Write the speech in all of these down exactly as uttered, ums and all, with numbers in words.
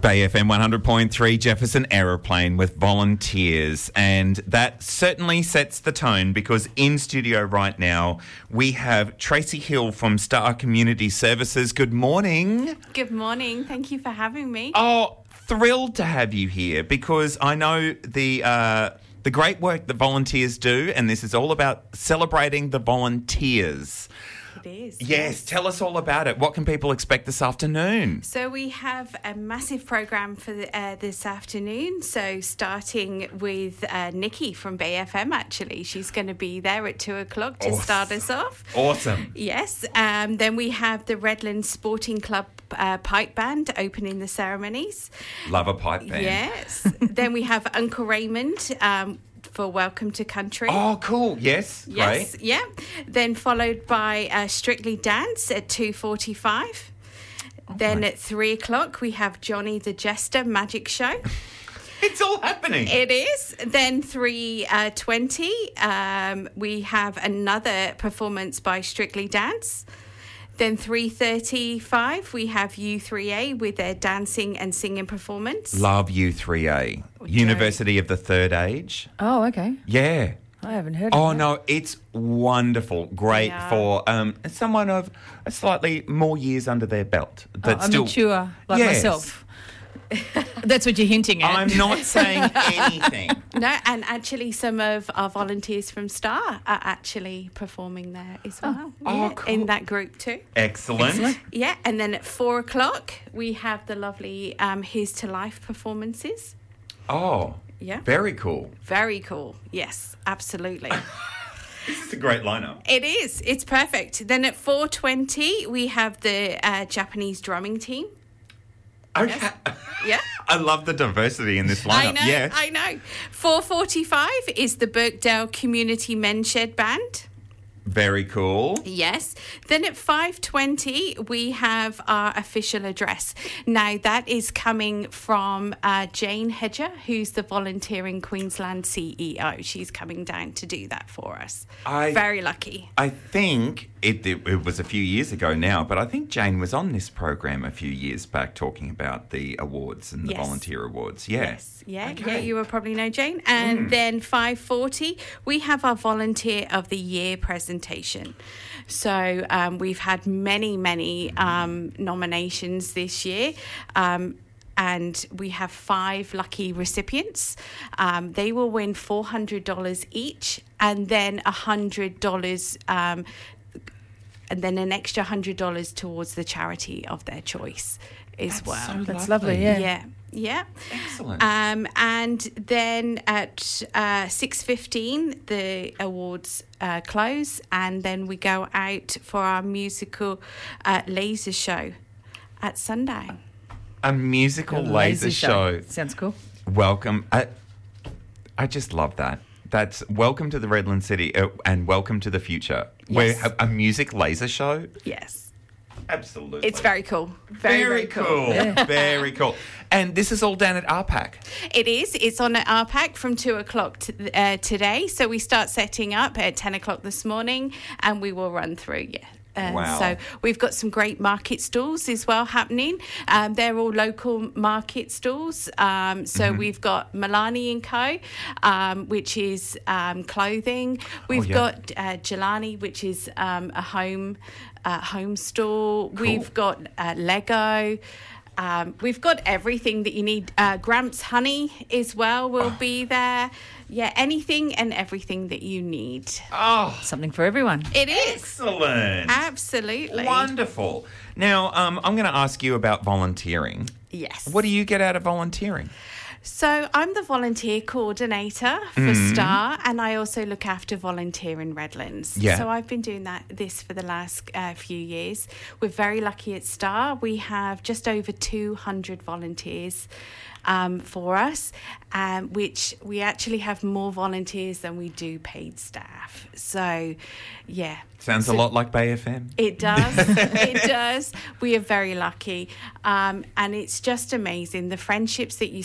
Bay F M one hundred point three, Jefferson Aeroplane with volunteers. And that certainly sets the tone because in studio right now we have Tracy Hill from Star Community Services. Good morning. Good morning. Thank you for having me. Oh, thrilled to have you here because I know the uh, the great work that volunteers do, and this is all about celebrating the volunteers. It is. Yes, Yes. tell us all about it. What can people expect this afternoon? So we have a massive program for the, uh, this afternoon. So starting with uh, Nikki from Bay F M, actually. She's going to be there at two o'clock to Awesome. start us off. Awesome. Yes. Um, then we have the Redlands Sporting Club uh, Pipe Band opening the ceremonies. Love a pipe band. Yes. Then we have Uncle Raymond um, for Welcome to Country. Oh, cool. Yes. Yes, Great. yeah. Then followed by uh, Strictly Dance at two forty-five. Then right. at three o'clock, we have Johnny the Jester Magic Show. It's all happening. It is. Then three twenty, um, we have another performance by Strictly Dance. Then three thirty-five, we have U three A with their dancing and singing performance. Love U three A. University of the Third Age. Oh, okay. Yeah. I haven't heard Oh, of that. no, it's wonderful. Great Yeah. for um, someone of a slightly more years under their belt. Oh, But I'm still, mature like Yes. myself. That's what you're hinting at. I'm not saying anything. No, and actually some of our volunteers from Star are actually performing there as well. Oh, Yeah, cool. In that group too. Excellent. Excellent. Yeah, and then at four o'clock, we have the lovely um, Here's to Life performances. Oh, Yeah. very cool. Very cool. Yes, absolutely. This is a great lineup. It is. It's perfect. Then at four twenty, we have the uh, Japanese drumming team. Okay. Yeah. I love the diversity in this lineup. I know, Yes. I know. four forty-five is the Birkdale Community Men's Shed Band. Very cool. Yes. Then at five twenty, we have our official address. Now, that is coming from uh, Jane Hedger, who's the Volunteering Queensland C E O. She's coming down to do that for us. I- Very lucky. I think it, it, it was a few years ago now, but I think Jane was on this program a few years back talking about the awards and the Yes. volunteer awards. Yeah. Yes. Yeah, Okay. yeah, you will probably know Jane. And then five forty, we have our Volunteer of the Year presentation. So um, we've had many, many um, nominations this year. Um, and we have five lucky recipients. Um, they will win four hundred dollars each and then one hundred dollars um, and then an extra one hundred dollars towards the charity of their choice as That's well. so That's lovely, yeah. Yeah, yeah. Excellent. Um, and then at uh, six fifteen, the awards uh, close, and then we go out for our musical uh, laser show at sundown. A musical laser, show. Sounds cool. Welcome. I, I just love that. That's welcome to the Redland City uh, and welcome to the future. Yes. We're a music laser show. Yes. Absolutely. It's very cool. Very, very, cool. Very cool. And this is all down at R PAC. It is. It's on at R PAC from two o'clock to, uh, today. So we start setting up at ten o'clock this morning and we will run through, yeah. Uh, Wow. So we've got some great market stalls as well happening. Um, they're all local market stalls. Um, so Mm-hmm. we've got Milani and Co, um, which is um, clothing. We've yeah. got uh, Jelani, which is um, a home uh, home store. We've got uh, Lego. Um, we've got everything that you need. Uh, Gramps Honey as well will be there. Yeah, anything and everything that you need. Oh, Something for everyone. It is. excellent. Absolutely. Wonderful. Now, um, I'm going to ask you about volunteering. Yes. What do you get out of volunteering? So I'm the volunteer coordinator for Mm-hmm. STAR, and I also look after volunteer in Redlands. Yeah. So I've been doing that this for the last uh, few years. We're very lucky at STAR. We have just over two hundred volunteers um, for us, um, which we actually have more volunteers than we do paid staff. So, yeah. Sounds a lot like Bay F M. It does. It does. We are very lucky. Um, and it's just amazing. The friendships that you see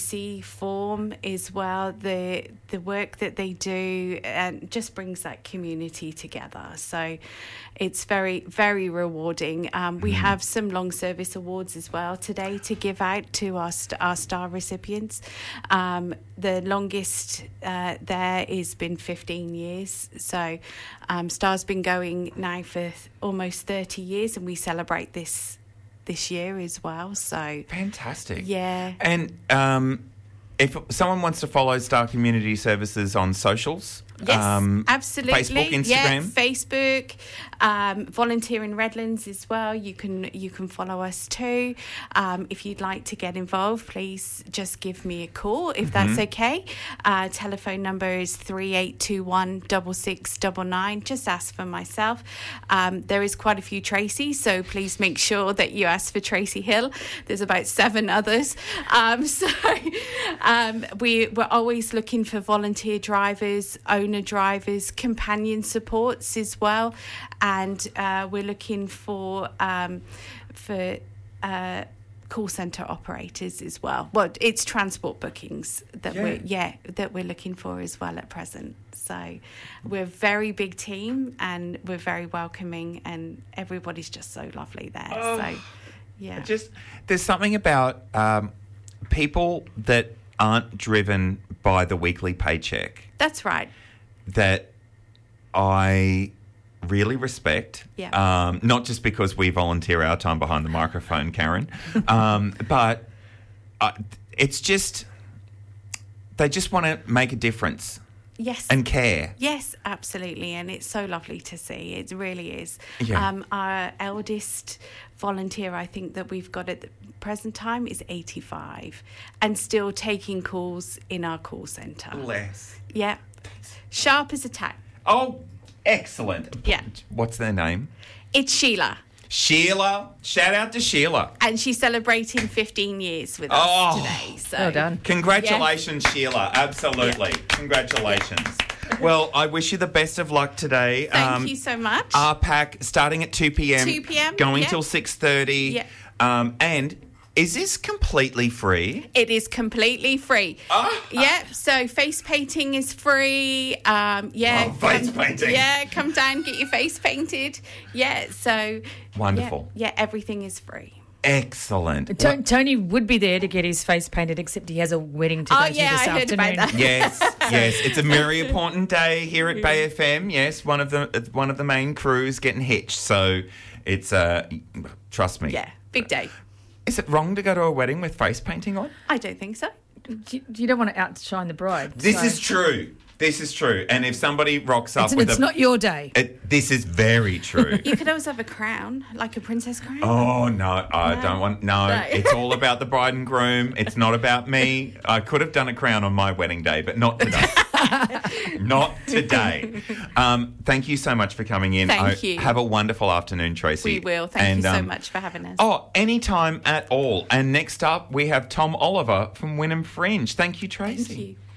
perform as well, the the work that they do, and just brings that community together. So it's very, very rewarding. Um, we have some long service awards as well today to give out to our, st- our star recipients. Um, the longest uh, there has been fifteen years. So um, Star's been going now for th- almost thirty years, and we celebrate this this year as well. So fantastic. Yeah. And um, if someone wants to follow Star Community Services on socials, yes, um, absolutely. Facebook, Instagram, yeah, Facebook, um, Volunteer in Redlands as well. You can you can follow us too. Um, if you'd like to get involved, please just give me a call if that's okay. Uh, telephone number is three eight two one six six nine nine. Just ask for myself. Um, there is quite a few Tracy, so please make sure that you ask for Tracy Hill. There's about seven others. Um, so um, we we're always looking for volunteer drivers, owner drivers, companion supports as well, and uh, we're looking for um, for uh, call centre operators as well. Well, it's transport bookings that Yeah. we're yeah that we're looking for as well at present. So we're a very big team, and we're very welcoming, and everybody's just so lovely there. Oh. So yeah, just there's something about um, people that aren't driven by the weekly paycheck that's right. that I really respect. Yeah. Um, not just because we volunteer our time behind the microphone, Karen, um, but uh, it's just they just want to make a difference Yes. and care. Yes, absolutely. And it's so lovely to see. It really is. Yeah. Um, our eldest volunteer, I think, that we've got at the present time is eighty-five and still taking calls in our call centre. Bless. Yeah. Sharp as a tack. Oh, excellent. Yeah. What's their name? It's Sheila. Sheila. Shout out to Sheila. And she's celebrating fifteen years with us Oh. today. So Well done. Congratulations, Sheila. Absolutely. Congratulations. Well, I wish you the best of luck today. Thank you so much. R PAC starting at two p.m. two p.m, Going yeah. till six thirty. Yeah. Um, and is this completely free? It is completely free. Ah. Yeah, so face painting is free. Um, yeah, Oh, face come- painting. Yeah, come down, get your face painted. Yeah, so Wonderful. Yeah, yeah, everything is free. Excellent. To- Tony would be there to get his face painted, except he has a wedding to Oh, go to yeah, this I heard afternoon. about that. Yes, yes, it's a very important day here at Bay F M. Yes, one of the one of the main crews getting hitched, so it's uh, trust me. Yeah, big day. Is it wrong to go to a wedding with face painting on? I don't think so. You, you don't want to outshine the bride. This so- is true. This is true. And if somebody rocks up It's, with it's a, not your day. it, this is very true. You could always have a crown, like a princess crown. Oh, no, I No. don't want... No, No. it's all about the bride and groom. It's not about me. I could have done a crown on my wedding day, but not today. Not today. Um, thank you so much for coming in. Thank I- you. Have a wonderful afternoon, Tracy. We will. Thank And, you so um, much for having us. Oh, anytime at all. And next up, we have Tom Oliver from Wynnum Fringe. Thank you, Tracy. Thank you.